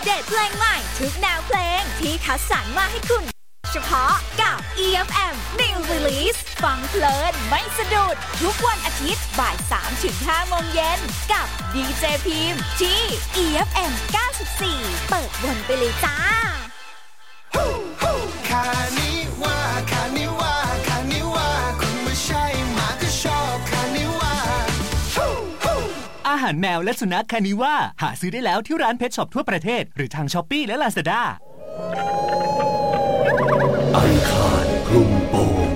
เดตเพลงใหม่ทุกแนวเพลงที่คัดสรรมาให้คุณเฉพาะกับ EFM New Release ฟังเพลินไม่สะดุดทุกวันอาทิตย์บ่าย 3-5 โมงเย็นกับดีเจพิมพ์ที่ EFM 94 เปิดวนไปเลยจ้าคานิว่าคานิว่าคานิว่าคุณไม่ใช่หมาก็ชอบคานิว่าอาหารแมวและสุนัขคานิว่าหาซื้อได้แล้วที่ร้านเพทช็อปทั่วประเทศหรือทาง Shopee และ Lazada อังคารคลุมโปง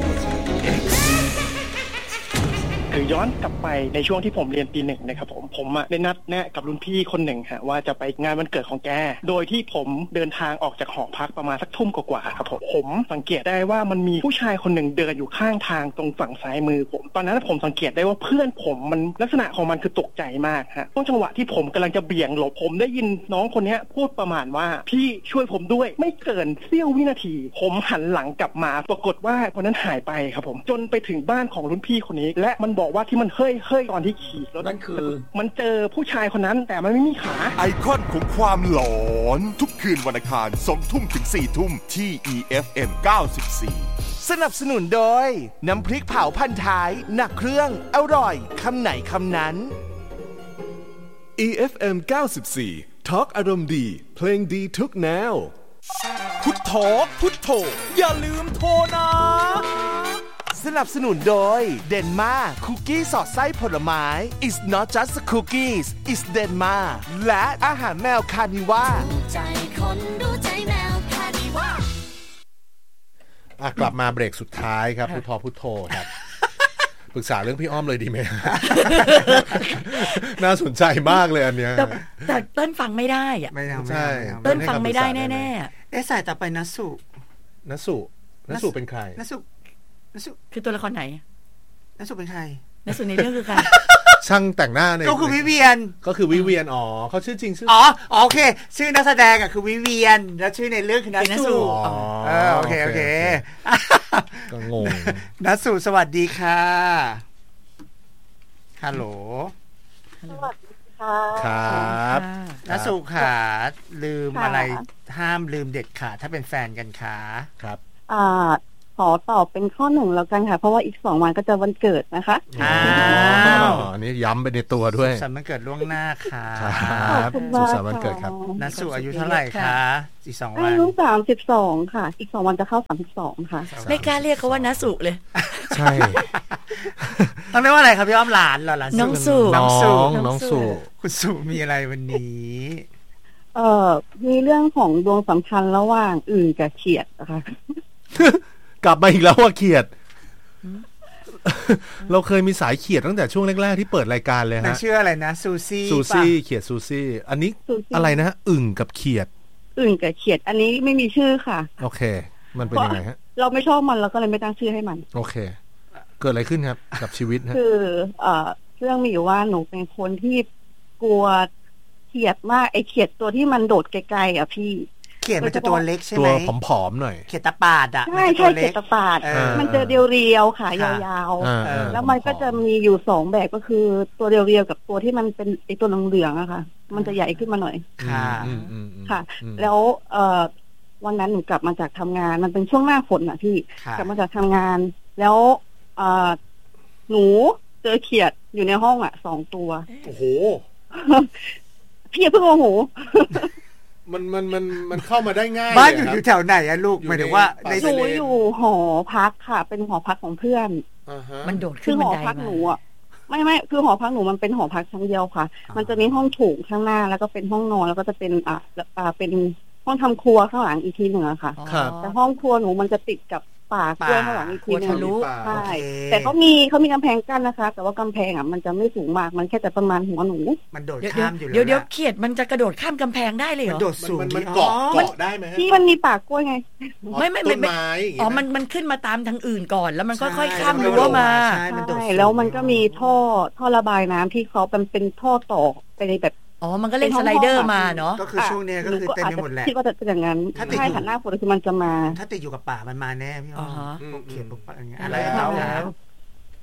คือย้อนกลับไปในช่วงที่ผมเรียนปีหนึ่งนะครับผมได้นัดแนะกับรุ่นพี่คนหนึ่งฮะว่าจะไปงานวันเกิดของแกโดยที่ผมเดินทางออกจากหอพักประมาณสักทุ่มกว่าๆครับผมสังเกตได้ว่ามันมีผู้ชายคนหนึ่งเดินอยู่ข้างทางตรงฝั่งซ้ายมือผมตอนนั้นผมสังเกตได้ว่าเพื่อนผมมันลักษณะของมันคือตกใจมากฮะช่วงจังหวะที่ผมกำลังจะเบี่ยงหลบผมได้ยินน้องคนนี้พูดประมาณว่าพี่ช่วยผมด้วยไม่เกินเสี้ยววินาทีผมหันหลังกลับมาปรากฏว่าคนนั้นหายไปครับผมจนไปถึงบ้านของรุ่นพี่คนนี้และมันบอกว่าที่มันเฮ้ยตอนที่ขี่รถนั่นคือมันเจอผู้ชายคนนั้นแต่มันไม่มีขาไอคอนของความหลอนทุกคืนวันอังคาร 20:00 ถึง 22:00 ที่ EFM 94 สนับสนุนโดยน้ำพริกเผาพันท้ายหนักเครื่องอร่อยคำไหนคำนั้น EFM 94 Talk อารมณ์ดีเพลงดีทุกแนวพุทโธพุทโธอย่าลืมโทรนะสนับสนุนโดยเดนมาคุกกี้สอดไส้ผลไม้ It's not just cookies It's Denma และอาหารแมวคานิว่าใจคนรู้ใจแมวคานิว่ากลับมาเบรกสุดท้ายครับพุทโธพุทโธครับปรึกษาเรื่องพี่อ้อมเลยดีไหม น่าสนใจมากเลยอันเนี้ยแต่เต้นฟังไม่ได้อ่ะไม่ใช่เต้นฟังไม่ได้แน่ๆสายต่อไปนัสุเป็นใครนัสุคือตัวละครไหนนัสุเป็นใครนัสุในเรื่องคือใครช่างแต่งหน้าในก็คือวิเวียนอ๋อเขาชื่อจริงชื่อโอเคชื่อนักแสดงคือวิเวียนแล้วชื่อในเรื่องคือนัสุโอเคก็งงนัสุสวัสดีค่ะฮัลโหลสวัสดีค่ะครับนัสุค่ะลืมอะไรห้ามลืมเด็ดขาดถ้าเป็นแฟนกันค่ะครับขอตอบเป็นข้อ1แล้วกันค่ะเพราะว่าอีก2วันก็จะวันเกิดนะคะอันนี้ย้ำไปในตัวด้วยสุขสันต์วันเกิดล่วงหน้าค่ะครับสุขสันต์วันเกิดครับนัสุอายุเท่าไหร่คะอีก2วันอายุ32ค่ะอีก2วันจะเข้า32ค่ะไม่กล้าเรียกเขาว่านัสุเลยใช่ต้องเรียกว่าอะไรครับพี่อ้อมหลานเหรอหลานน้องสุคุณสุมีอะไรวันนี้มีเรื่องของดวงสัมพันธ์ระหว่างอึ่งกับเขียดนะคะกลับมาอีกแล้วว่าเขียดเราเคยมีสายเขียดตั้งแต่ช่วงแรกๆที่เปิดรายการเลยฮะชื่ออะไรนะซูซี่เขียดซูซี่อันนี้อะไรนะฮะอึ่งกับเขียดอันนี้ไม่มีชื่อค่ะโอเคมันเป็นยังไงฮะเราไม่ชอบมันเราก็เลยไม่ตั้งชื่อให้มันโอเคเกิดอะไรขึ้นครับกับชีวิตฮะคือเรื่องมีอยู่ว่าหนูเป็นคนที่กลัวเขียดมากไอเขียดตัวที่มันโดดไกลๆอ่ะพี่เขียดมันจะตัวเล็กใช่ไหมตัวผอมๆหน่อยเขียดตะปาดอ่ะใช่เขียดตะปาดมันจะเรียวๆค่ะยาวๆแล้วมันก็จะมีอยู่2แบบก็คือตัวเรียวๆกับตัวที่มันเป็นไอตัวเหลืองๆอะค่ะมันจะใหญ่ขึ้นมาหน่อยค่ะแล้ววันนั้นหนูกลับมาจากทำงานมันเป็นช่วงหน้าฝนอ่ะพี่กลับมาจากทำงานแล้วหนูเจอเขียดอยู่ในห้องอ่ะ2ตัวโอ้โหพี่เพิ่งโมโหมันเข้ามาได้ง่ายบ้านอยู่แถวไหนอะลูกหมายถึงว่าในหนูอยู่หอพักค่ะเป็นหอพักของเพื่อนมันโดดขึ้นบันไดมาหอพักหนูอ่ะไม่คือหอพักหนูมันเป็นหอพักชั้นเดียวค่ะมันจะมีห้องโถงข้างหน้าแล้วก็เป็นห้องนอนแล้วก็จะเป็นเป็นห้องทำครัวข้างหลังอีกทีหนึ่งอะค่ะแต่ห้องครัวหนูมันจะติดกับป่ากล้วยข้างหลังอีกทีนึงใช่แต่เขามีกำแพงกั้นนะคะแต่ว่ากำแพงอ่ะมันจะไม่สูงมากมันแค่แต่ประมาณหัวหนูมันโดดข้ามอยู่เดี๋ยวเขียดมันจะกระโดดข้ามกำแพงได้เลยเหรอโดดสูงมันเกาะได้ไหมที่มันมีป่ากล้วยไงไม่มันขึ้นมาตามทางอื่นก่อนแล้วมันค่อยๆข้ามรั้วมาใช่แล้วมันก็มีท่อระบายน้ำที่เขาเป็นท่อต่อไปในแบบมันก็เล่นสไลเดอร์มาเนาะก็คือช่วงนี้ก็คือเต็มไปหมดแหละคิดว่าจะเป็นอย่างนั้นถ้าติดหน้าฝนคือมันจะมาถ้าติดอยู่กับป่ามันมาแน่พี่อ๋อเขียนปุ๊บอะไรแล้ว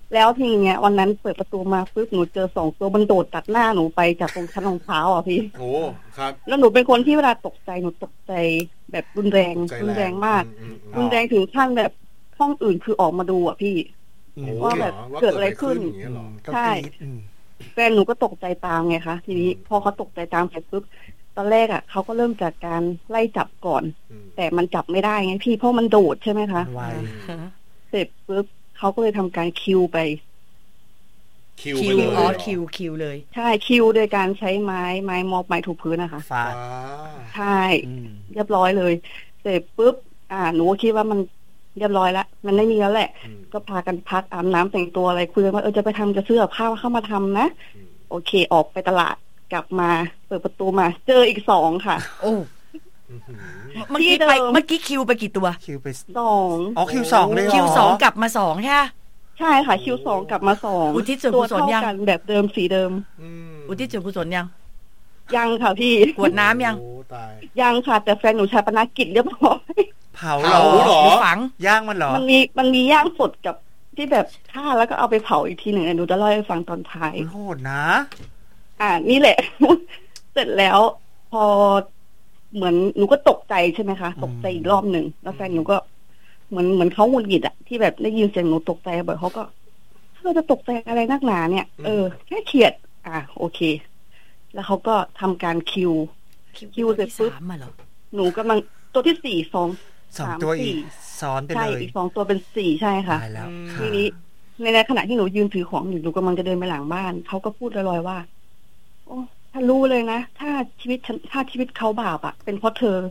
แล้วทีเนี้ยวันนั้นเปิดประตูมาปุ๊บหนูเจอ2 ตัวมันโดดตัดหน้าหนูไปจากตรงชั้นรองเท้าอ่ะพี่โอ้ครับแล้วหนูเป็นคนที่เวลาตกใจหนูตกใจแบบรุนแรงมากรุนแรงถึงขั้นแบบห้องอื่นคือออกมาดูอ่ะพี่ว่าแบบเกิดอะไรขึ้นใช่แฟนหนูก็ตกใจตามไงคะทีนี้พอเขาตกใจตามเสร็จปุ๊บตอนแรกอ่ะเขาก็เริ่มจากการไล่จับก่อนแต่มันจับไม่ได้ไงพี่เพราะมันโดดใช่ไหมคะเสร็จปุ๊บเขาก็เลยทำการคิวไปคิวเลยใช่คิวโดยการใช้ไม้มอบไม้ถูพื้นนะคะใช่เรียบร้อยเลยเสร็จปุ๊บหนูคิดว่ามันเรียบร้อยแล้วมันไม่มีแล้วแหละก็พากันพักอาบน้ำแต่งตัวอะไรคุยกันว่าจะไปทำจะซื้อกับข้าวเข้ามาทำนะโอเคออกไปตลาดกลับมาเปิดประตูมาเจออีก2ค่ะโอ้เมื่อกี้คิวไปกี่ตัวคิวไป 2 อ๋อคิว2เลยคิว2กลับมา2ใช่ใช่ค่ะคิว2กลับมา2 อุทิศส่วนกุศลยังแบบเดิมสีเดิมอุทิศส่วนกุศลยังค่ะพี่กวดน้ำยังค่ะแต่แฟนหนูชาปนกิจเรียบร้อยเผาหรอฝังย่างมันหรอมันมีย่างสดกับที่แบบฆ่าแล้วก็เอาไปเผาอีกทีหนึ่งหนูจะเล่าให้ฟังตอนท้ายโหดนะนี่แหละ เสร็จแล้วพอเหมือนหนูก็ตกใจใช่ไหมคะตกใจอีกรอบหนึ่งแล้วแฟนหนูก็เหมือนเขาหงุดหงิดอะที่แบบได้ยินเสียงหนูตกใจบ่อยเขาก็เธอจะตกใจอะไรนักหนาเนี่ยแค่เขียดโอเคแล้วเขาก็ทำการคิวเสร็จปุ๊บหนูกำลังตัวที่4 2 3 ตัวอีกซ้อนไปเลยใช่อีก2 ตัวเป็น4ใช่ค่ะทีนี้ในขณะที่หนูยืนถือของอยู่หนูกำลังจะเดินไปหลังบ้านเขาก็พูดลอยๆว่าโอ้ถ้ารู้เลยนะถ้าชีวิตเขาบาปอะเป็นเพราะเธอ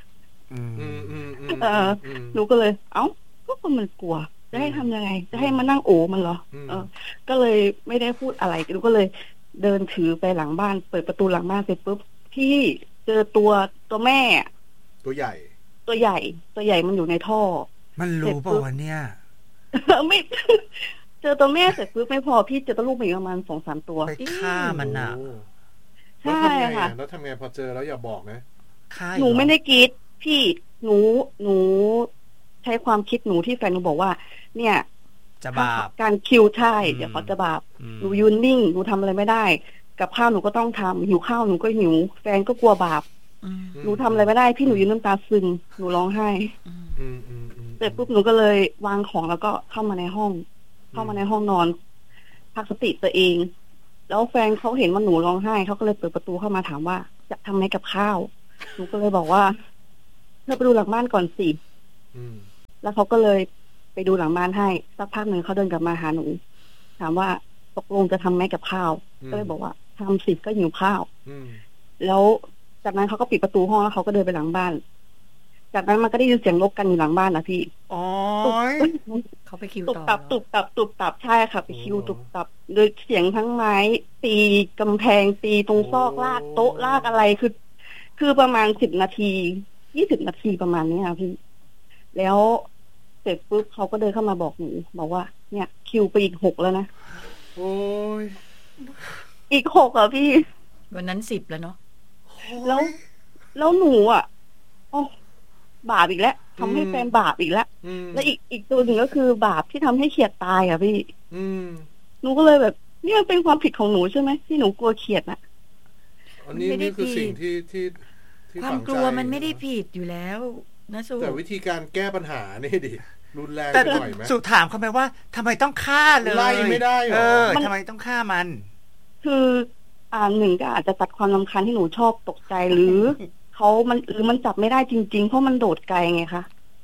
หนูก็เลยก็คนมันกลัวจะให้ทำยังไงจะให้มานั่งโอมันเหรอก็เลยไม่ได้พูดอะไรหนูก็เลยเดินถือไปหลังบ้านเปิดประตูหลังบ้านเสร็จปุ๊บพี่เจอตัวแม่ตัวใหญ่มันอยู่ในท่อมันรู้ป่าวเนี่ยไม่ เจอตัวแม่เสร็จปุ๊บไม่พอพี่เจอตัวลูกอีกประมาณ 2-3 ตัวไปฆ่ามันน่ะใช่ค่ะแล้วทำไงพอเจอแล้วอย่าบอกนะหนูไม่ได้กรีดพี่หนูใช้ความคิดหนูที่แฟนหนูบอกว่าเนี่ยจะบาปการคิวใช่เดี๋ยวเขาจะบาปหนูยืนนิ่งหนูทำอะไรไม่ได้กับข้าวหนูก็ต้องทำหิวข้าวหนูก็หิวแฟนก็กลัวบาปหนูทำอะไรไม่ได้พี่หนูยืนน้ำตาซึมหนูร้องไห้เสร็จปุ๊บหนูก็เลยวางของแล้วก็เข้ามาในห้องนอนพักสติตัวเองแล้วแฟนเขาเห็นว่าหนูร้องไห้เขาก็เลยเปิดประตูเข้ามาถามว่าจะทำอะไรกับข้าวหนูก็เลยบอกว่าเธอไปดูหลังบ้านก่อนสิแล้วเขาก็เลยไปดูหลังบ้านให้สักพักหนึ่งเขาเดินกลับมาหาหนูถามว่าตกลงจะทำไหมกับข้าวก็เลยบอกว่าทำสิก็หิวข้าวแล้วจากนั้นเขาก็ปิดประตูห้องแล้วเขาก็เดินไปหลังบ้านจากนั้นมันก็ได้ยินเสียงรบกันอยู่หลังบ้านนะพี่เขาไปคิวต่อตุบตับใช่ค่ะไปคิวตุบตับโดยเสียงทั้งไม้ตีกำแพงตีตรงซอกลากโต๊ะลากอะไรคือประมาณ10 นาที20 นาทีประมาณนี้ค่ะพี่แล้วเสร็จปุ๊บเขาก็เดินเข้ามาบอกหนูบอกว่าเนี่ยคิวไปอีก6แล้วนะโอ้ยอีก6อ่ะพี่วันนั้น10แล้วเนาะแล้วหนูบาปอีกแล้วทำให้แฟนบาปอีกแล้วแล้วอีกตัวหนึ่งก็คือบาปที่ทำให้เขียดตายอ่ะพี่หนูก็เลยแบบนี่มันเป็นความผิดของหนูใช่ไหมที่หนูกลัวเขียดน่ะอันนี้คือสิ่งที่ความกลัวมันไม่ได้ผิดอยู่แล้วนะสุแต่วิธีการแก้ปัญหานี่ดิรุนแรงหน่อยไหมสุถามเขาไหมว่าทำไมต้องฆ่าเลยไล่ไม่ได้หรอทำไมต้องฆ่ามันคือหนึ่งก็อาจจะตัดความรำคาญที่หนูชอบตกใจหรือมันจับไม่ได้จริงๆเพราะมันโดดไกลไงคะ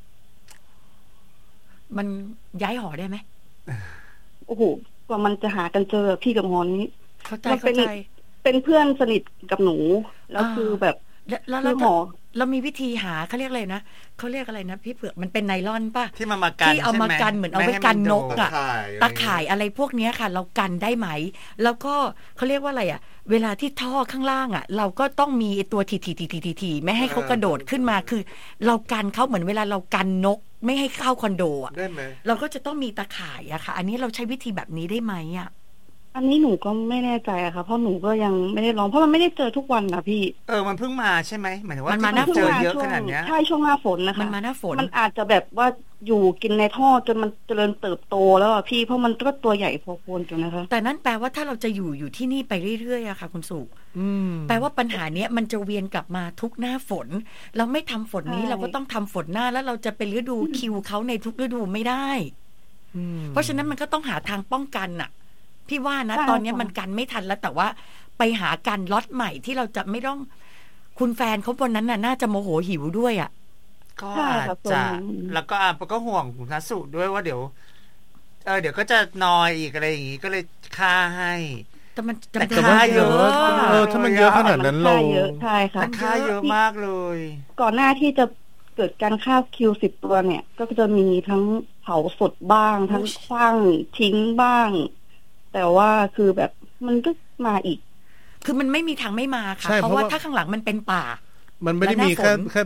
มันย้ายหอได้ไหมโอ้โหกว่ามันจะหากันเจอพี่กับหอนี้เข้าใจเป็นเพื่อนสนิทกับหนูแล้วคือแบบแล้วหอเรามีวิธีหาเขาเรียกอะไรนะเขาเรียกอะไรนะพี่เผือกมันเป็นไนล่อนป่ะที่มากันที่เอามากันเหมือนเอาไว้กันนกอะตะข่ายอะไรพวกนี้ค่ะเรากันได้ไหมแล้วก็เขาเรียกว่าอะไรอะเวลาที่ท่อข้างล่างอะเราก็ต้องมีตัวทีไม่ให้เขากระโดดขึ้นมาคือเรากันเขาเหมือนเวลาเรากันนกไม่ให้เข้าคอนโดอะเราก็จะต้องมีตะข่ายอะค่ะอันนี้เราใช้วิธีแบบนี้ได้ไหมอะอันนี้หนูก็ไม่แน่ใจอะค่ะเพราะหนูก็ยังไม่ได้ลองเพราะมันไม่ได้เจอทุกวันนะพี่มันเพิ่งมาใช่ไหมหมายถึงว่ามันเจอเยอะขนาดนี้ใช่ช่วงหน้าฝนนะคะมันมาหน้าฝนมันอาจจะแบบว่าอยู่กินในท่อจนมันเจริญเติบโตแล้วอะพี่เพราะมันก็ตัวใหญ่พอควรอยู่นะคะแต่นั้นแปลว่าถ้าเราจะอยู่ที่นี่ไปเรื่อยๆอะค่ะคุณสุแปลว่าปัญหาเนี้ยมันจะเวียนกลับมาทุกหน้าฝนเราไม่ทำฝนนี้เราก็ต้องทำฝนหน้าแล้วเราจะเป็นฤดูคิวเขาในทุกฤดูไม่ได้เพราะฉะนั้นมันก็ต้องหาทางป้องกันอะพี่ว่านะตอนนี้มันกันไม่ทันแล้วแต่ว่าไปหากันล็อตใหม่ที่เราจะไม่ต้องคุณแฟนเขาบนนั้นน่ะน่าจะโมโหหิวด้วยอ่ะก็อาจจะแล้วก็ห่วงนัสุด้วยว่าเดี๋ยวก็จะนอยอีกอะไรอย่างงี้ก็เลยค่าให้แต่มันค่าเยอะถ้ามันเยอะขนาดนั้นเราเยอะใช่ค่ะค่าเยอะมากเลยก่อนหน้าที่จะเกิดการฆ่าคิว10 ตัวเนี่ยก็จะมีทั้งเผาสดบ้างทั้งคว้างทิ้งบ้างแต่ว่าคือแบบมันก็มาอีกคือมันไม่มีทางไม่มาค่ะเพราะว่าถ้าข้างหลังมันเป็นป่ามันไม่ได้มีแค่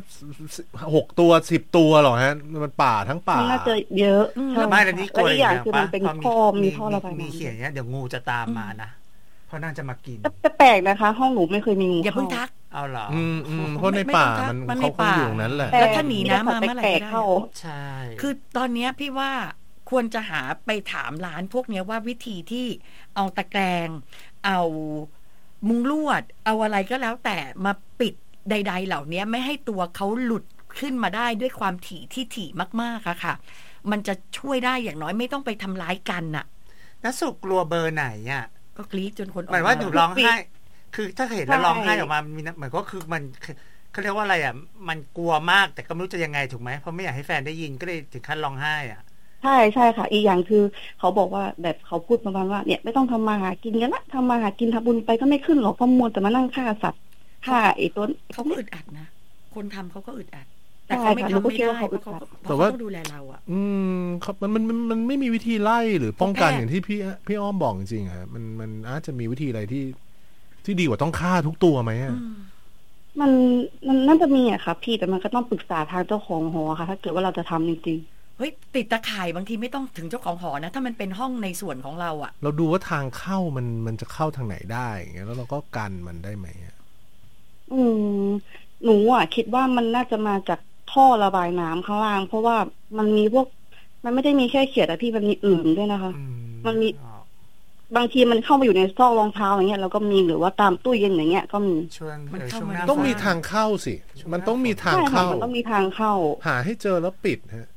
6 ตัว10 ตัวหรอกฮะมันป่าทั้งป่าน่าจะเยอะไม่แต่นี่กลัวอย่างคือมันเป็นท่อมีท่อระบายมีเขียนเนี้ยเดี๋ยวงูจะตามมานะเพราะน่าจะมากินแต่แปลกนะคะห้องหนูไม่เคยมีงูอย่าเพิ่งทักเอาเหรอเพราะในป่ามันเขาคงอยู่นั้นแหละแล้วถ้าหนีน้ำมาเมื่อไหร่ก็ได้ใช่คือตอนนี้พี่ว่าควรจะหาไปถามร้านพวกนี้ว่าวิธีที่เอาตะแกรงเอามุงลวดเอาอะไรก็แล้วแต่มาปิดใดๆเหล่านี้ไม่ให้ตัวเขาหลุดขึ้นมาได้ด้วยความถี่มากๆค่ะมันจะช่วยได้อย่างน้อยไม่ต้องไปทำร้ายกันน่ะนัสุกลัวเบอร์ไหนอ่ะก็กรี๊ดจนคนหมายว่าหนูร้องไห้คือถ้าเห็นแล้วร้องไห้ออกมามีเหมือนก็คือมันเขาเรียกว่าอะไรอ่ะมันกลัวมากแต่ก็ไม่รู้จะยังไงถูกไหมเพราะไม่อยากให้แฟนได้ยินก็เลยถึงขั้นร้องไห้อ่ะใช่ค่ะอีกอย่างคือเขาบอกว่าแบบเขาพูดประมาณว่าเนี่ยไม่ต้องทำมาหากินกันละทำมาหากินทำบุญไปก็ไม่ขึ้นหรอกเพราะมัวแต่มานั่งฆ่าสัตว์ฆ่าไอ้ต้นเขาก็อึดอัดนะคนทำเขาก็อึดอัดแต่เขาไม่ทำไม่ได้เพราะเขาต้องดูแลเราอ่ะมันไม่มีวิธีไล่หรือป้องกันอย่างที่พี่อ้อมบอกจริงๆอ่ะมันอาจจะมีวิธีอะไรที่ดีกว่าต้องฆ่าทุกตัวไหมอ่ะมันน่าจะมีอะค่ะพี่แต่มันก็ต้องปรึกษาทางเจ้าของหอค่ะถ้าเกิดว่าเราจะทำจริงเฮ้ยติดตะข่ายบางทีไม่ต้องถึงเจ้าของหอนะถ้ามันเป็นห้องในส่วนของเราอ่ะเราดูว่าทางเข้ามันจะเข้าทางไหนได้อย่างเงี้ยแล้วเราก็กันมันได้ไหมหนูอ่ะคิดว่ามันน่าจะมาจากท่อระบายน้ำข้างล่างเพราะว่ามันมีพวกมันไม่ได้มีแค่เขียดอะพี่มันมีอื่นด้วยนะคะมันมีบางทีมันเข้ามาอยู่ในซอกรองเท้าอย่างเงี้ยเราก็มีหรือว่าตามตู้เย็นอย่างเงี้ยก็มีมันต้องมีทางเข้าสิมันต้องมีทางเข้ามันต้องมีทางเข้าหาให้เจอแล้วปิดฮะ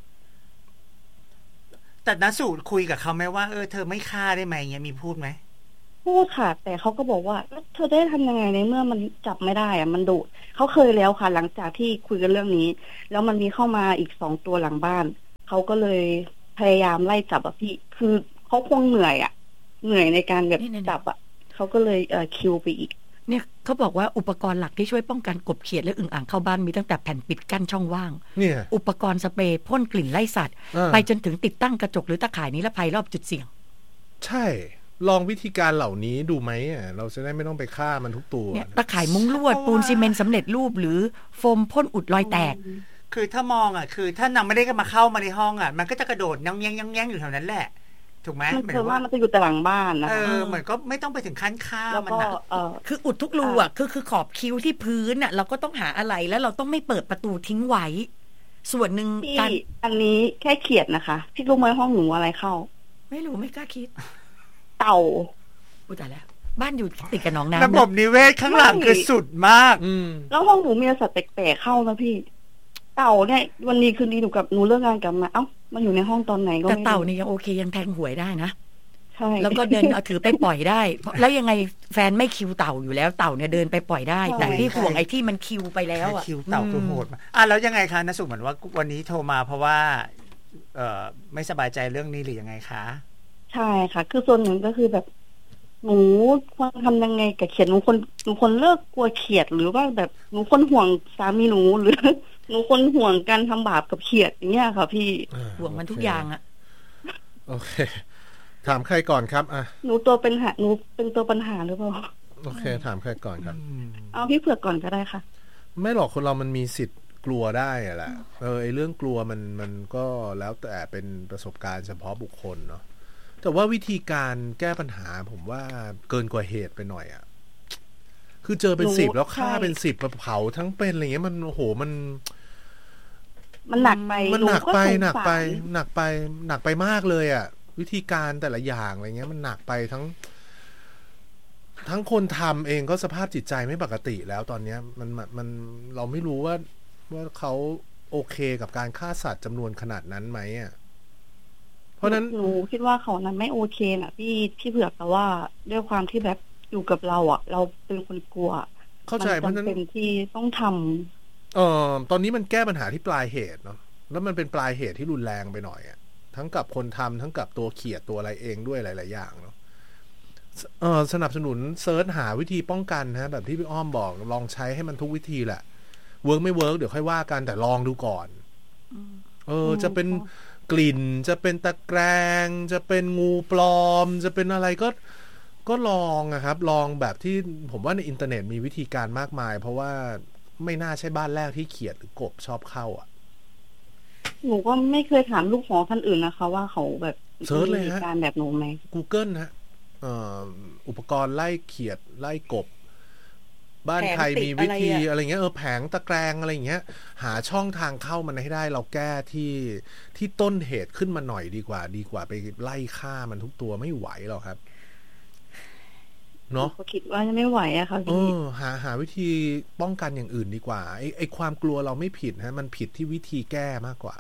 แต่นัสุคุยกับเขาไหมว่าเธอไม่ฆ่าได้ไหมเงี้ยมีพูดไหมพูดค่ะแต่เขาก็บอกว่าเธอได้ทำยังไงในเมื่อมันจับไม่ได้อะมันดุเขาเคยแล้วค่ะหลังจากที่คุยกันเรื่องนี้แล้วมันมีเข้ามาอีก2 ตัวหลังบ้านเขาก็เลยพยายามไล่จับอะพี่คือเขาคงเหนื่อยในการแบบจับอะเขาก็เลยคิวไปอีกเนี่ยเขาบอกว่าอุปกรณ์หลักที่ช่วยป้องกันกบเขียดและอึ่งอ่างเข้าบ้านมีตั้งแต่แผ่นปิดกั้นช่องว่างอุปกรณ์สเปรย์พ่นกลิ่นไล่สัตว์ไปจนถึงติดตั้งกระจกหรือตะข่ายนิรภัยรอบจุดเสี่ยงใช่ลองวิธีการเหล่านี้ดูไหมเราจะได้ไม่ต้องไปฆ่ามันทุกตัวตะข่ายมุ้งลวดปูนซีเมนต์สำเร็จรูปหรือโฟมพ่นอุดรอยแตกคือถ้ามองคือถ้านางไม่ได้มาเข้ามาในห้องมันก็จะกระโดดย่องอยู่แถวนั้นแหละถูกไหมมันคือว่ามันจะอยู่แต่หลังบ้านนะเหมือนก็ไม่ต้องไปถึงขั้นฆ่ามันนะคืออุดทุกรูคือขอบคิ้วที่พื้นเราก็ต้องหาอะไรแล้วเราต้องไม่เปิดประตูทิ้งไว้ส่วนหนึ่งการอันนี้แค่เขียดนะคะพี่รู้ไหมห้องหนูอะไรเข้าไม่รู้ไม่กล้าคิดเต่าพูดแต่แล้วบ้านอยู่ติดกับหนองน้ำระบบนิเวศข้างหลังคือสุดมากแล้วห้องหนูมีสัตว์แปลกๆเข้านะพี่เต่าเนี่ยวันนี้คืนนี้หนูเลิกงานกลับมามันอยู่ในห้องตอนไหนก็ไม่แต่เต่านี่ยังโอเคยังแทงหวยได้นะใช่แล้วก็เดินเอาถือไปปล่อยได้แล้วยังไงแฟนไม่คิวเต่าอยู่แล้วเต่าเนี่ยเดินไปปล่อยได้แต่ที่ห่วงไอ้ที่มันคิวไปแล้วคิวเต่าคือโหดแล้วยังไงคะณสุเหมือนว่าวันนี้โทรมาเพราะว่าไม่สบายใจเรื่องนี้หรือยังไงคะใช่ค่ะคือส่วนหนึ่งก็คือแบบหนูควรทำยังไงกับเขียดหนูคนเลิกกลัวเขียดหรือว่าแบบหนูคนห่วงสามีหนูหรือหนูคนห่วงการทำบาปกับเขียดอย่างเงี้ยค่ะพี่ห่วงมันทุกอย่างโอเคถามใครก่อนครับหนูตัวเป็นหนูเป็นตัวปัญหาหรือเปล่าโอเคถามใครก่อนครับเอาพี่เผือกก่อนก็ได้ค่ะไม่หรอกคนเรามันมีสิทธิ์กลัวได้แหละไอ้เรื่องกลัวมันก็แล้วแต่เป็นประสบการณ์เฉพาะบุคคลเนาะแต่ว่าวิธีการแก้ปัญหาผมว่าเกินกว่าเหตุไปหน่อยอ่ะคือเจอเป็น10แล้วฆ่าเป็น10มาเผาทั้งเป็นอะไรเงี้ยมันโอ้โหมันหนักไปมันหนักไปมากเลยอ่ะวิธีการแต่ละอย่างอะไรเงี้ยมันหนักไปทั้งคนทำเองก็สภาพจิตใจไม่ปกติแล้วตอนนี้มันเราไม่รู้ว่าเขาโอเคกับการฆ่าสัตว์จำนวนขนาดนั้นไหมอ่ะเพราะนั้นหนูคิดว่าเขานั้นไม่โอเคนะพี่เผือกแต่ว่าด้วยความที่แบบอยู่กับเราอ่ะเราเป็นคนกลัวเข้าใจเพราะนั้นเป็นที่ต้องทำตอนนี้มันแก้ปัญหาที่ปลายเหตุเนาะแล้วมันเป็นปลายเหตุที่รุนแรงไปหน่อยอ่ะทั้งกับคนทำทั้งกับตัวเขียดตัวอะไรเองด้วยหลายๆอย่างเนาะสนับสนุนเซิร์ชหาวิธีป้องกันนะแบบที่พี่อ้อมบอกลองใช้ให้มันทุกวิธีแหละเวิร์กไม่เวิร์กเดี๋ยวค่อยว่ากันแต่ลองดูก่อนจะเป็นกลิ่นจะเป็นตะแกรงจะเป็นงูปลอมจะเป็นอะไรก็ลองนะครับลองแบบที่ผมว่าในอินเทอร์เน็ตมีวิธีการมากมายเพราะว่าไม่น่าใช่บ้านแรกที่เขียดหรือกบชอบเข้าอ่ะหนูก็ไม่เคยถามลูกหมอท่านอื่นนะคะว่าเขาแบบเซิร์ชเลยฮะการแบบหนูไหม Google ฮะอุปกรณ์ไล่เขียดไล่กบบ้านใครมีวิธีอะไรเงี้ยแผงตะแกรงอะไรเงี้ยหาช่องทางเข้ามันให้ได้เราแก้ที่ต้นเหตุขึ้นมาหน่อยดีกว่าไปไล่ฆ่ามันทุกตัวไม่ไหวหรอกครับเนาะคิดว่าจะไม่ไหวอะค่ะพี่หาวิธีป้องกันอย่างอื่นดีกว่าไอ้ความกลัวเราไม่ผิดฮะมันผิดที่วิธีแก้มากกว่า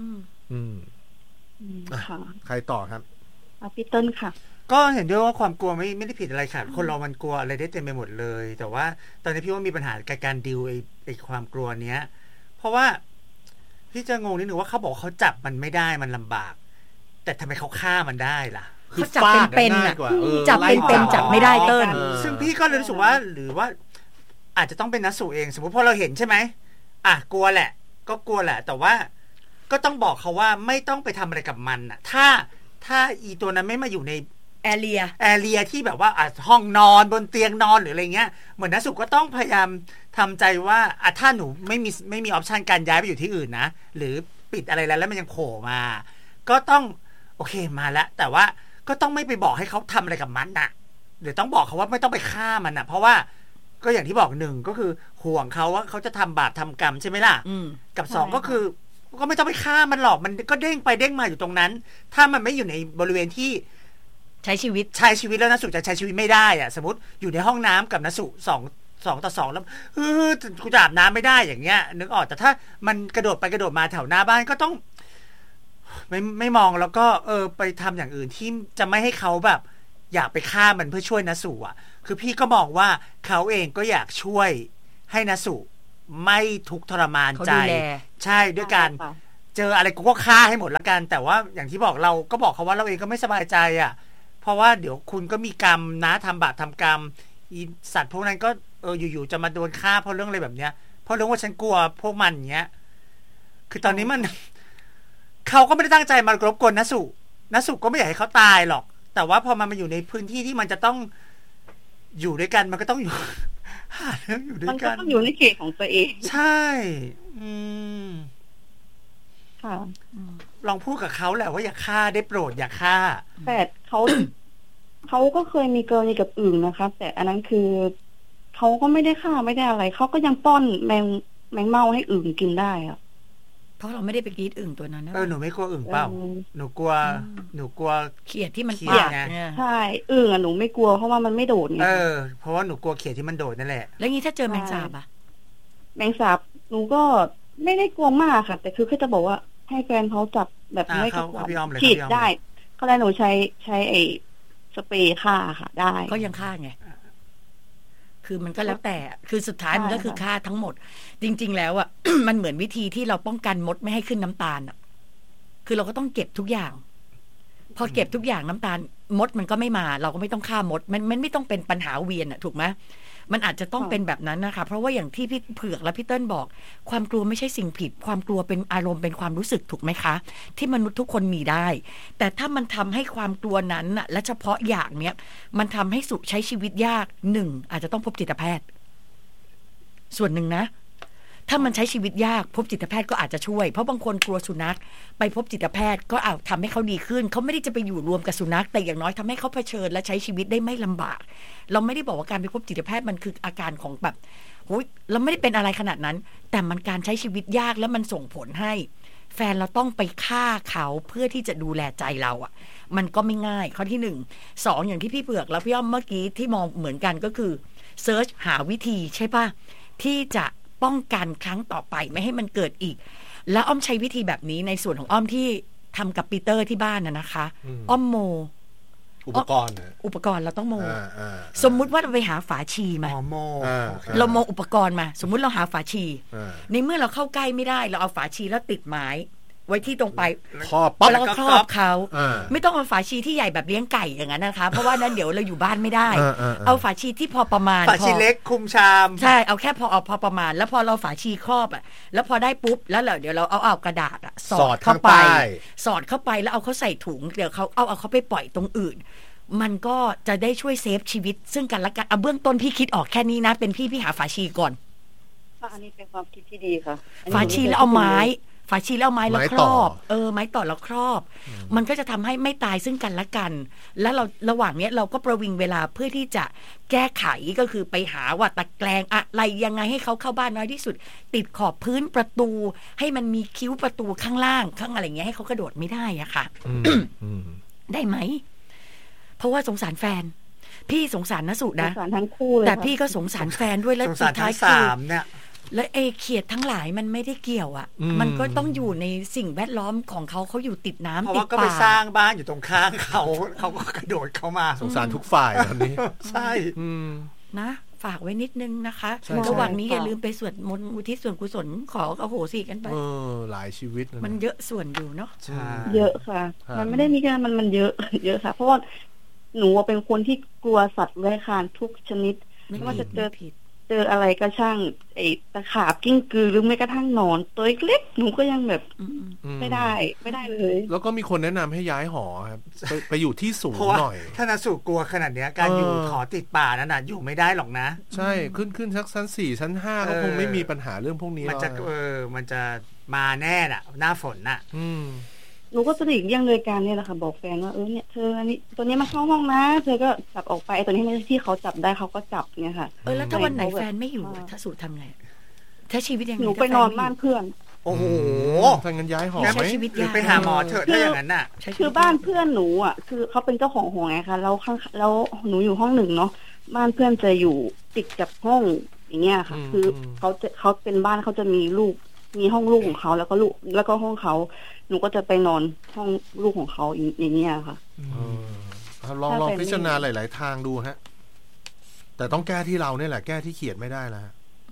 ค่ะใครต่อครับพี่เติ้ลค่ะก็เห็นด้วยว่าความกลัวไม่ได้ผิดอะไรค่ะคนเรามันกลัวอะไรได้เต็มไปหมดเลยแต่ว่าตอนนี้พี่ว่ามีปัญหากับการดีลไอ้ความกลัวเนี้ยเพราะว่าพี่จะงงนิดหนึ่งว่าเขาบอกเขาจับมันไม่ได้มันลำบากแต่ทำไมเขาฆ่ามันได้ล่ะเขาจับเป็นๆนะจับเป็นๆจับไม่ได้เติ้ลซึ่งพี่ก็เลยรู้สึกว่าหรือว่าอาจจะต้องเป็นนักสู้เองสมมติพอเราเห็นใช่ไหมกลัวแหละก็กลัวแหละแต่ว่าก็ต้องบอกเขาว่าไม่ต้องไปทำอะไรกับมันอ่ะถ้าอีตัวนั้นไม่มาอยู่ในแอเรียที่แบบว่าห้องนอนบนเตียงนอนหรืออะไรเงี้ยเหมือนนักสุก็ต้องพยายามทำใจว่าถ้าหนูไม่มีออปชันการย้ายไปอยู่ที่อื่นนะหรือปิดอะไรแล้วมันยังโผล่มาก็ต้องโอเคมาแล้วแต่ว่าก็ต้องไม่ไปบอกให้เขาทำอะไรกับมันน่ะหรือต้องบอกเขาว่าไม่ต้องไปฆ่ามันน่ะเพราะว่าก็อย่างที่บอกหนึ่งก็คือห่วงเขาว่าเขาจะทำบาปทำกรรมใช่ไหมล่ะกับสองก็คือก็ไม่ต้องไปฆ่ามันหรอกมันก็เด้งไปเด้งมาอยู่ตรงนั้นถ้ามันไม่อยู่ในบริเวณที่ใช้ชีวิตแล้วนัสุจะใช้ชีวิตไม่ได้อ่ะสมมติอยู่ในห้องน้ำกับนัสุ2 ต่อ 2แล้วกูจะอาบน้ำไม่ได้อย่างเงี้ยนึกออกแต่ถ้ามันกระโดดไปกระโดดมาแถวหน้าบ้านก็ต้องไม่มองแล้วก็ไปทำอย่างอื่นที่จะไม่ให้เขาแบบอยากไปฆ่ามันเพื่อช่วยนัสุอ่ะคือพี่ก็มองว่าเขาเองก็อยากช่วยให้นัสุไม่ทุกข์ทรมานใจใช่ด้วยการเจออะไรก็ฆ่าให้หมดละกันแต่ว่าอย่างที่บอกเราก็บอกเขาว่าเราเองก็ไม่สบายใจอ่ะเพราะว่าเดี๋ยวคุณก็มีกรรมนะทำบาปทำกรรมอีสัตว์พวกนั้นก็อยู่ๆจะมาโดนฆ่าเพราะเรื่องอะไรแบบเนี้ยเพราะเรื่องว่าฉันกลัวพวกมันเงี้ยคือตอนนี้มันเขาก็ไม่ได้ตั้งใจมารบกวนนัสุก็ไม่อยากให้เขาตายหรอกแต่ว่าพอมันมาอยู่ในพื้นที่ที่มันจะต้องอยู่ด้วยกันมันก็ต้องอยู่หาเรื่องอยู่ด้วยกันมันก็ต้องอยู่ในเขตของตัวเองใช่ค่ะลองพูดกับเขาแหละว่าอย่าฆ่าได้โปรดอย่าฆ่าแต่เขาก็เคยมีกรณีกับอึ่งนะคะแต่อันนั้นคือเขาก็ไม่ได้ฆ่าไม่ได้อะไรเขาก็ยังป้อนแมงเม่าให้อึ่งกินได้อะเพราะเราไม่ได้ไปกรีดอึ่งตัวนั้นนะหนูไม่กลัวอึ่งเปล่าหนูกลัวเขียดที่มันปากไงใช่อึ่งหนูไม่กลัวเพราะว่ามันไม่โดดไงเพราะว่าหนูกลัวเขียดที่มันโดดนั่นแหละแล้วงี้ถ้าเจอแมงสาบอะแมงสาบหนูก็ไม่ได้กลัวมากค่ะแต่คือเขาจะบอกว่าให้แฟนเขาจับแบบไม่กลัวฉีดได้เขาเลยหนูใช้ไอ้สเปรย์ฆ่าค่ะได้ก็ยังฆ่าไงคือมันก็แล้วแต่คือสุดท้ายมันก็คือฆ่าทั้งหมดจริงๆแล้วอ่ะ มันเหมือนวิธีที่เราป้องกันมดไม่ให้ขึ้นน้ำตาลอ่ะคือเราก็ต้องเก็บทุกอย่างพอเก็บทุกอย่างน้ำตาลมดมันก็ไม่มาเราก็ไม่ต้องฆ่ามดมันไม่ต้องเป็นปัญหาเวียนอ่ะถูกไหมมันอาจจะต้องเป็นแบบนั้นนะคะเพราะว่าอย่างที่พี่เผือกและพี่เติ้ลบอกความกลัวไม่ใช่สิ่งผิดความกลัวเป็นอารมณ์เป็นความรู้สึกถูกไหมคะที่มนุษย์ทุกคนมีได้แต่ถ้ามันทำให้ความกลัวนั้นน่ะและเฉพาะอย่างเนี้ยมันทำให้สุใช้ชีวิตยาก1อาจจะต้องพบจิตแพทย์ส่วนหนึ่งนะถ้ามันใช้ชีวิตยากพบจิตแพทย์ก็อาจจะช่วยเพราะบางคนกลัวสุนัขไปพบจิตแพทย์ก็ทำให้เขาดีขึ้นเขาไม่ได้จะไปอยู่รวมกับสุนัขแต่อย่างน้อยทำให้เขาเผชิญและใช้ชีวิตได้ไม่ลำบากเราไม่ได้บอกว่าการไปพบจิตแพทย์มันคืออาการของแบบเราไม่ได้เป็นอะไรขนาดนั้นแต่มันการใช้ชีวิตยากแล้วมันส่งผลให้แฟนเราต้องไปฆ่าเขาเพื่อที่จะดูแลใจเราอ่ะมันก็ไม่ง่ายข้อที่1 2อย่างที่พี่เผือกแล้วพี่อ้อมเมื่อกี้ที่มองเหมือนกันก็คือเซิร์ชหาวิธีใช่ป่ะที่จะป้องกันครั้งต่อไปไม่ให้มันเกิดอีกแล้วอ้อมใช้วิธีแบบนี้ในส่วนของอ้อมที่ทำกับปีเตอร์ที่บ้านนะคะอ้อมโมอุปกรณ์เราต้องโมสมมุติว่าเราไปหาฝาชีมาเราโมอุปกรณ์มาสมมุติเราหาฝาชีในเมื่อเราเข้าใกล้ไม่ได้เราเอาฝาชีแล้วติดไม้ไว้ที่ตรงไปครอบปั๊บแล้วก็ครอบเขาไม่ต้องเอาฝาชีที่ใหญ่แบบเลี้ยงไก่อย่างนั้นนะคะเพราะว่านั้นเดี๋ยวเราอยู่บ้านไม่ได้เอาฝาชีที่พอประมาณฝาชีเล็กคุมชามใช่เอาแค่พอประมาณแล้วพอเราฝาชีครอบอ่ะแล้วพอได้ปุ๊บแล้วเดี๋ยวเราเอากระดาษอ่ะสอดเข้าไปแล้วเอาเขาใส่ถุงเดี๋ยวเขาเอาเขาไปปล่อยตรงอื่นมันก็จะได้ช่วยเซฟชีวิตซึ่งกันและกันเบื้องต้นพี่คิดออกแค่นี้นะเป็นพี่หาฝาชีก่อนอันนี้เป็นความคิดที่ดีค่ะฝาชีแล้วเอาไม้ฝาชีแล้วเอาไม้แล้วครอบไม้ต่อแล้วครอบมันก็จะทำให้ไม่ตายซึ่งกันและกันแล้วเราระหว่างนี้เราก็ประวิงเวลาเพื่อที่จะแก้ไขก็คือไปหาว่าตะแกรงอะไรยังไงให้เขาเข้าบ้านน้อยที่สุดติดขอบพื้นประตูให้มันมีคิ้วประตูข้างล่างข้างอะไรเงี้ยให้เขากระโดดไม่ได้อะค่ะได้ไหมเพราะว่าสงสารแฟนพี่สงสารณสุนะสงสารทั้งคู่เลยแต่พี่ก็สงสารแฟนด้วยแล้วสุดท้ายคือเนี่ยและเขียดทั้งหลายมันไม่ได้เกี่ยวอ่ะมันก็ต้องอยู่ในสิ่งแวดล้อมของเขาอยู่ติดน้ำติดป่าเพราะว่าก็ไปสร้างบ้านอยู่ตรงข้างเขาก็กระโดดเข้ามาสงสารทุกฝ่ายตอนนี้ใช่นะฝากไว้นิดนึงนะคะระหว่างนี้อย่าลืมไปสวดมนต์อุทิศส่วนกุศลขออโหสิกันไปหลายชีวิตมันเยอะส่วนอยู่เนาะเยอะค่ะมันไม่ได้มีแค่มันเยอะค่ะเพราะว่าหนูเป็นคนที่กลัวสัตว์เลื้อยคลานทุกชนิดไม่ว่าจะเจออะไรก็ช่างไอ้ตะขาบกิ้งกือหรือแม้กระทั่งหนอนตัวเล็กหนูก็ยังแบบไม่ได้เลยแล้วก็มีคนแนะนำให้ย้ายหอครับไปอยู่ที่สูงหน่อยถ้าน่าสู่กลัวขนาดนี้การอยู่หอติดป่านั้นน่ะอยู่ไม่ได้หรอกนะใช่ขึ้นสักชั้น4ชั้น5ก็คงไม่มีปัญหาเรื่องพวกนี้มันจะมันจะมาแน่น่ะหน้าฝนน่ะหนูก็จะหลีกเลี่ยงเลยการเนี่ยแหละค่ะบอกแฟนว่าเนี่ยเธออันนี้ตัวนี้มาเข้าห้องนะเธอก็จับออกไปตัวนี้ที่เขาจับได้เขาก็จับเนี่ยค่ะแล้วถ้าวันไหนแฟนไม่อยู่ถ้าสูตรทำไงถ้าชีวิตยังไงหนูไปนอนบ้านเพื่อนโอ้โหทางเงินย้ายหอไหมหรือไปหาหมอเถอะถ้าอย่างนั้นน่ะคือบ้านเพื่อนหนูอ่ะคือเขาเป็นเจ้าของหอไงคะแล้วหนูอยู่ห้อง1เนาะบ้านเพื่อนจะอยู่ติดกับห้องอย่างเงี้ยค่ะคือเขาเป็นบ้านเขาจะมีลูกมีห้องลูกของเขาแล้วก็ลูกแล้วก็ห้องเขาหนูก็จะไปนอนห้องลูกของเขาอย่างเงี้ยค่ะลองพิจารณาหลายๆทางดูฮะแต่ต้องแก้ที่เราเนี่ยแหละแก้ที่เขียดไม่ได้แล้ว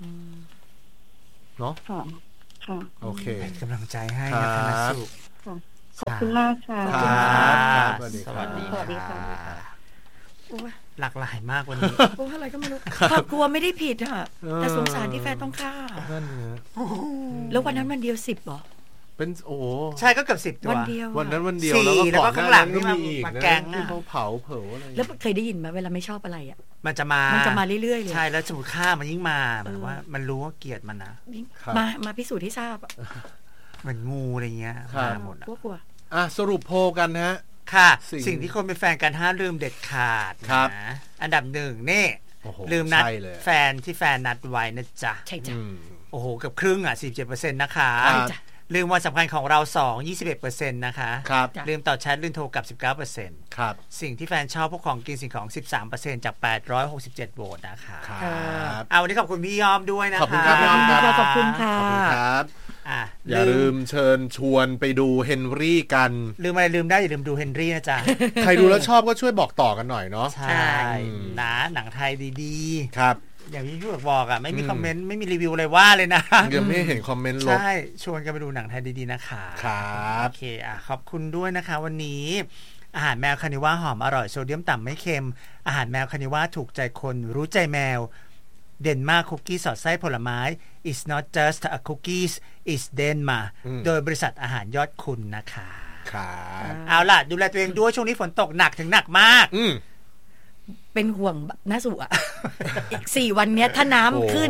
เนาะค่ะโอเคกำลังใจให้นะคะสุขอบคุณมากค่ะสวัสดีค่ะหลากหลายมากวันนี้กลัวอะไรก็ไม่รู้กลัวไม่ได้ผิดอะแต่สงสารที่แฟนต้องฆ่าแล้ววันนั้นวันเดียว10หรอเป็นใช่ก็เกือบ10ตัววันเดียววันนั้นวันเดียวแล้วก็ข้างหลังนี่มาแกงที่เขาเผาอะไรแล้วเคยได้ยินไหมเวลาไม่ชอบอะไรอ่ะมันจะมาเรื่อยๆเลยใช่แล้วสมมติฆ่ามันยิ่งมาแบบว่ามันรู้ว่าเกลียดมันนะมาพิสูจน์ที่ทราบเหมือนงูอะไรเงี้ยมาหมดกลัวสรุปโพลกันฮะค่ะสิ่งที่คนเป็นแฟนกันห้ามลืมเด็ดขาดนะอันดับ1นี่ลืมนัดแฟนที่แฟนนัดไว้นะจ๊ะใช่จ้ะโอ้โหเกือบครึ่ง47%นะคะลืมวันสำคัญของเรา21%นะคะลืมต่อแชทลืมโทรกับ 19% ครับสิ่งที่แฟนชอบพวกของกินสิ่งของ 13% จาก867โหวตนะคะครับวันนี้ขอบคุณพี่ยอมด้วยนะคะขอบคุณครับพี่ยอมครับขอบคุณค่ะครับอย่าลืมเชิญชวนไปดูเฮนรี่กันลืมอะไรลืมได้อย่าลืมดูเฮนรี่นะจ๊ะใครดูแล้วชอบก็ช่วยบอกต่อกันหน่อยเนาะใช่นะหนังไทยดีๆครับอย่างที่พี่บอกไม่มีคอมเมนต์ไม่มีรีวิวอะไรว่าเลยนะยังไม่เห็นคอมเมนต์ลบใช่ชวนกันไปดูหนังไทยดีๆนะคะครับโอเคขอบคุณด้วยนะคะวันนี้อาหารแมวคานิว่าหอมอร่อยโซเดียมต่ำไม่เค็มอาหารแมวคานิว่าถูกใจคนรู้ใจแมวเดนมาร์กคุกกี้สอดไส้ผลไม้ It's not just a cookies it's Denmark โดยบริษัทอาหารยอดคุณนะคะครับเอาล่ะดูแลตัวเองด้วยช่วงนี้ฝนตกหนักถึงหนักมากเป็นห่วงน่าสุอ่ะอีก4วันเนี้ยถ้าน้ำขึ้นเนี่ย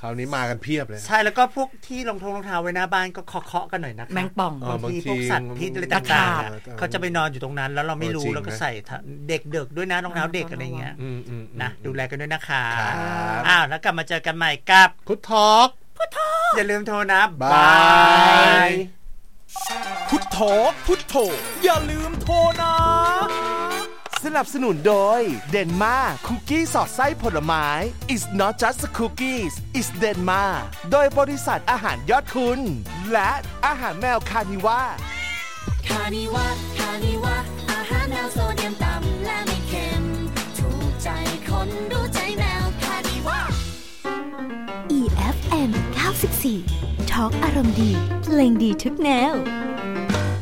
คราวนี้มากันเพียบเลยใช่แล้วก็พวกที่รองเท้าไว้หน้าบ้านก็เคาะกันหน่อยนะคะแมงป่องบางทีพวกสัตว์พิษอะไรต่างๆเขาจะไปนอนอยู่ตรงนั้นแล้วเราไม่รู้แล้วก็ใส่เด็กเด็กด้วยนะรองเท้าเด็กอะไรเงี้ยนะดูแลกันด้วยนะคะแล้วกลับมาเจอกันใหม่กับพุททอล์กอย่าลืมโทรนะบายพุททอล์กพุทโธอย่าลืมโทรนะสนับสนุนโดยเดนมาคุกกี้สอดไส้ผลไม้ It's not just cookies It's Denma โดยบริษัทอาหารยอดคุณและอาหารแมวคานิว่าคานิว่าอาหารแมวโซเดียมต่ำและไม่เค็มถูกใจคนดูใจแมวคานิว่า EFM 94 ทอล์กอารมณ์ดีเพลงดีทุกแนว